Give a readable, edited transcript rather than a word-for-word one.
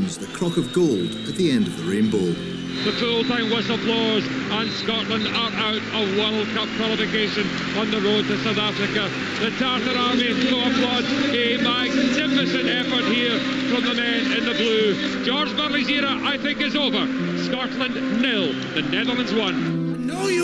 beckons the crock of gold at the end of the rainbow. The full-time whistle blows and Scotland are out of World Cup qualification on the road to South Africa. The Tartar Army go applause. A magnificent effort here from the men in the blue. George Burley's era, I think, is over. Scotland 0, the Netherlands 1. No, you